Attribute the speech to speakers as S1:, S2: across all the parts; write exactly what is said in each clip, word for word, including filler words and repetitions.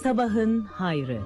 S1: Sabahın hayrı.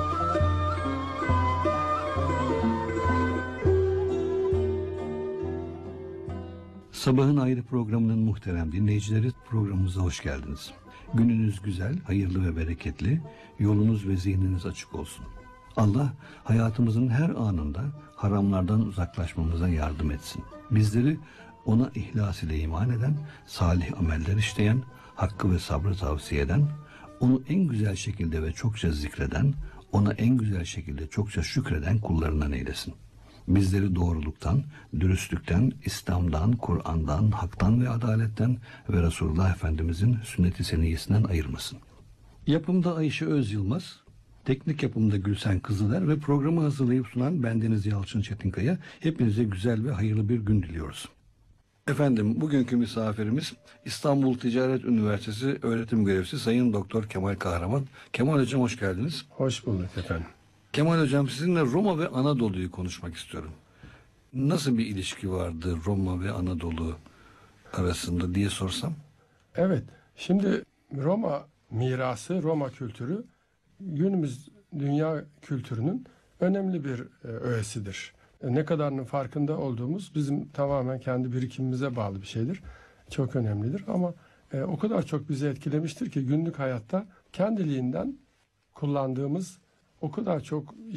S2: Sabahın Ayrı programının muhterem dinleyicileri, programımıza hoş geldiniz. Gününüz güzel, hayırlı ve bereketli, yolunuz ve zihniniz açık olsun. Allah hayatımızın her anında haramlardan uzaklaşmamıza yardım etsin. Bizleri ona ihlas ile iman eden, salih ameller işleyen, hakkı ve sabrı tavsiye eden, onu en güzel şekilde ve çokça zikreden, ona en güzel şekilde çokça şükreden kullarından eylesin. Bizleri doğruluktan, dürüstlükten, İslam'dan, Kur'an'dan, haktan ve adaletten ve Resulullah Efendimizin sünnet-i seniyyesinden ayırmasın. Yapımda Ayşe Öz Yılmaz, teknik yapımda Gülsen Kızıler ve programı hazırlayıp sunan bendeniz Yalçın Çetinkaya. Hepinize güzel ve hayırlı bir gün diliyoruz. Efendim, bugünkü misafirimiz İstanbul Ticaret Üniversitesi öğretim görevlisi Sayın Doktor Kemal Kahraman. Kemal Hocam, hoş geldiniz.
S3: Hoş bulduk efendim.
S2: Kemal Hocam, sizinle Roma ve Anadolu'yu konuşmak istiyorum. Nasıl bir ilişki vardı Roma ve Anadolu arasında diye sorsam?
S3: Evet, şimdi Roma mirası, Roma kültürü günümüz dünya kültürünün önemli bir e, öğesidir. E, ne kadarının farkında olduğumuz bizim tamamen kendi birikimimize bağlı bir şeydir. Çok önemlidir ama e, o kadar çok bizi etkilemiştir ki günlük hayatta kendiliğinden kullandığımız o kadar çok